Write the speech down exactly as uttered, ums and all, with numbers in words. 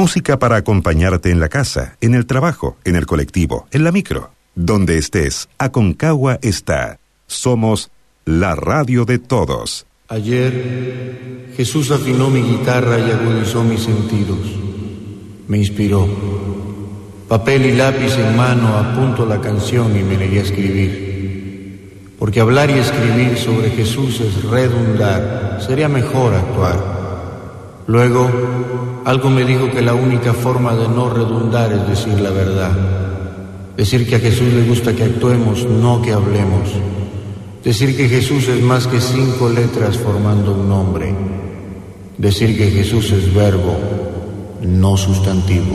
Música para acompañarte en la casa, en el trabajo, en el colectivo, en la micro. Donde estés, Aconcagua está. Somos la radio de todos. Ayer, Jesús afinó mi guitarra y agudizó mis sentidos. Me inspiró. Papel y lápiz en mano, apunto la canción y me negué a escribir. Porque hablar y escribir sobre Jesús es redundar, sería mejor actuar. Luego, algo me dijo que la única forma de no redundar es decir la verdad. Decir que a Jesús le gusta que actuemos, no que hablemos. Decir que Jesús es más que cinco letras formando un nombre. Decir que Jesús es verbo, no sustantivo.